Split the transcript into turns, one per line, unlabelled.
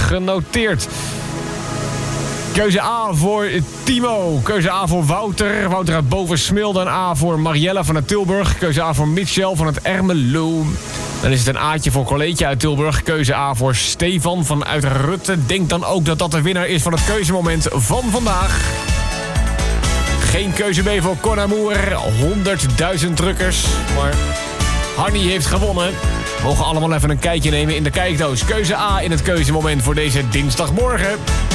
genoteerd. Keuze A voor Timo. Keuze A voor Wouter. Wouter uit Bovensmilde. Een A voor Marielle vanuit Tilburg. Keuze A voor Michel vanuit Ermelo. Dan is het een A'tje voor Coleetje uit Tilburg. Keuze A voor Stefan vanuit Rutte. Denk dan ook dat dat de winnaar is van het keuzemoment van vandaag. Geen keuze B voor Conamour. 100.000 drukkers. Maar Hanny heeft gewonnen. We mogen allemaal even een kijkje nemen in de kijkdoos. Keuze A in het keuzemoment voor deze dinsdagmorgen.